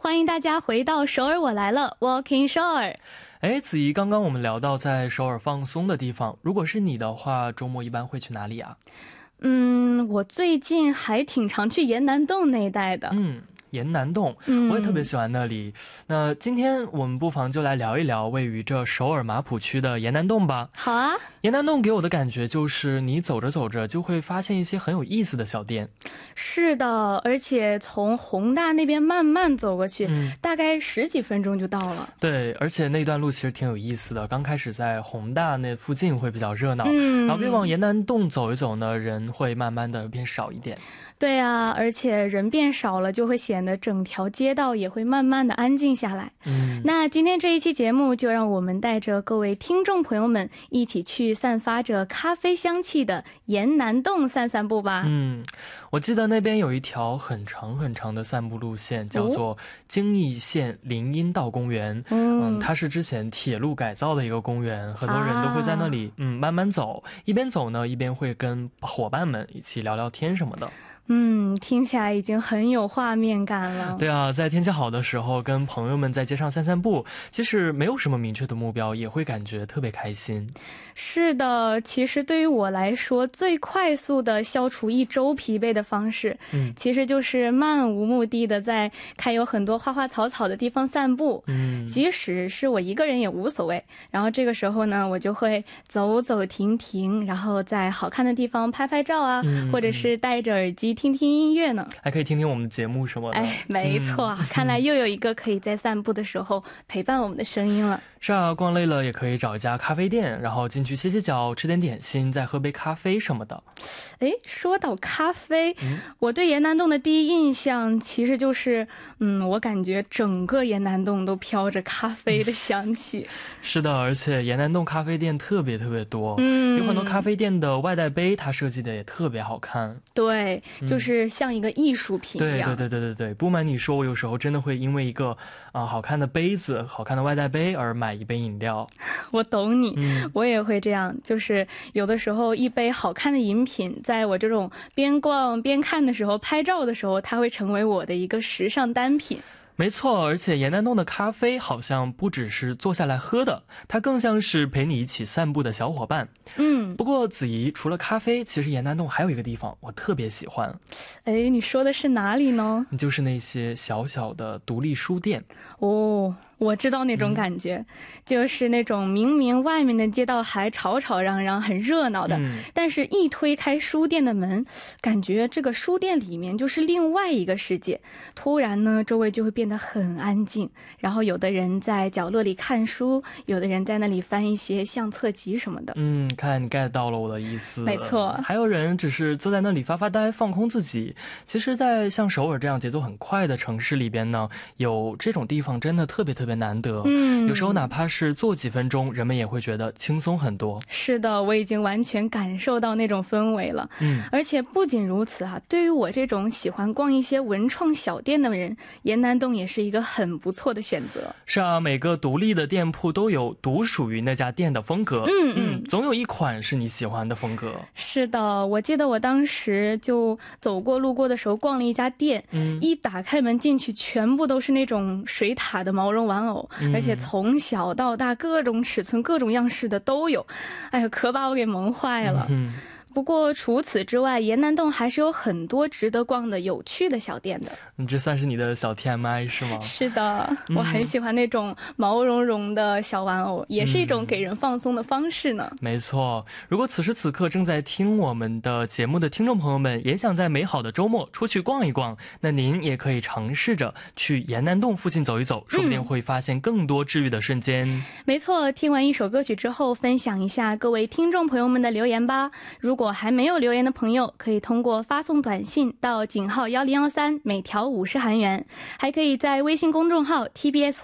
欢迎大家回到首尔我来了 Walking 首尔。 哎，子怡，刚刚我们聊到在首尔放松的地方，如果是你的话，周末一般会去哪里啊？ 我最近还挺常去延南洞那一带的。 延南洞，我也特别喜欢那里。那今天我们不妨就来聊一聊位于这首尔马浦区的延南洞吧。 好啊。 延南洞给我的感觉就是你走着走着就会发现一些很有意思的小店。 是的，而且从弘大那边慢慢走过去，大概10几分钟就到了。 对，而且那段路其实挺有意思的，刚开始在弘大那附近会比较热闹，然后越往延南洞走一走呢，人会慢慢的变少一点。 对啊，而且人变少了就会显得整条街道也会慢慢的安静下来。那今天这一期节目就让我们带着各位听众朋友们一起去散发着咖啡香气的延南洞散散步吧。 我记得那边有一条很长很长的散步路线，叫做京义县林荫道公园。它是之前铁路改造的一个公园，很多人都会在那里慢慢走，一边走呢一边会跟伙伴们一起聊聊天什么的。 听起来已经很有画面感了。 对啊，在天气好的时候跟朋友们在街上散散步，即使没有什么明确的目标，也会感觉特别开心。 是的，其实对于我来说，最快速的消除一周疲惫的方式，其实就是漫无目的的在看有很多花花草草的地方散步。即使是我一个人也无所谓。然后这个时候呢，我就会走走停停，然后在好看的地方拍拍照啊，或者是戴着耳机听听音乐呢， 还可以听听我们的节目什么的。 没错，看来又有一个可以在散步的时候陪伴我们的声音了。 是啊，逛累了也可以找一家咖啡店，然后进去歇歇脚，吃点点心，再喝杯咖啡什么的。 说到咖啡，我对延南洞的第一印象其实就是我感觉整个延南洞都飘着咖啡的香气。 是的，而且延南洞咖啡店特别特别多，有很多咖啡店的外带杯它设计的也特别好看。 对，就是像一个艺术品一样。 对，不瞒你说，我有时候真的会因为一个好看的杯子、好看的外带杯而买一杯饮料。 我懂你，我也会这样，就是有的时候一杯好看的饮品，在我这种边逛边看的时候，拍照的时候，它会成为我的一个时尚单品。 没错，而且延南洞的咖啡好像不只是坐下来喝的，它更像是陪你一起散步的小伙伴。不过子怡，除了咖啡，其实延南洞还有一个地方我特别喜欢。 你说的是哪里呢？ 就是那些小小的独立书店。 我知道那种感觉，就是那种明明外面的街道还吵吵嚷嚷很热闹的，但是一推开书店的门，感觉这个书店里面就是另外一个世界。突然呢，周围就会变得很安静，然后有的人在角落里看书，有的人在那里翻一些相册集什么的。 看来你 get 到了我的意思。 没错， 还有人只是坐在那里发发呆放空自己。其实在像首尔这样节奏很快的城市里边呢，有这种地方真的特别特别难得。有时候哪怕是坐几分钟，人们也会觉得轻松很多。 是的，我已经完全感受到那种氛围了。而且不仅如此对于我这种喜欢逛一些文创小店的人，延南洞也是一个很不错的选择。 是啊，每个独立的店铺都有独属于那家店的风格。总有一款是你喜欢的风格。 是的，我记得我当时就走过路过的时候逛了一家店，一打开门进去，全部都是那种水獭的毛绒玩偶，而且从小到大各种尺寸各种样式的都有。可把我给萌坏了。不过除此之外，延南洞还是有很多值得逛的有趣的小店的。 你这算是你的小 TMI 是吗？ 是的，我很喜欢那种毛茸茸的小玩偶，也是一种给人放松的方式呢。 没错，如果此时此刻正在听我们的节目的听众朋友们也想在美好的周末出去逛一逛，那您也可以尝试着去延南洞附近走一走，说不定会发现更多治愈的瞬间。 没错，听完一首歌曲之后，分享一下各位听众朋友们的留言吧。如果还没有留言的朋友，可以通过发送短信到井号1013，每条50韩元，还可以在微信公众号 TBS